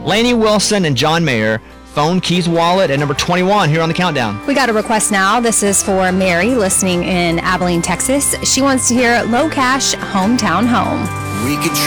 Lainey Wilson and John Mayer. Phone Keys Wallet at number 21 here on the countdown. We got a request now. This is for Mary listening in Abilene, Texas. She wants to hear Low Cash, Hometown Home. We could